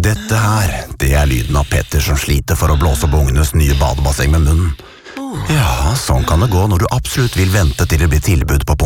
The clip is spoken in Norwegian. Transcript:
Dette her, det er lyden av Petter som sliter for å blåse opp ungenes nye badebasseng med munnen. Ja, sånn kan det gå når du absolutt vil vente til det blir tilbud på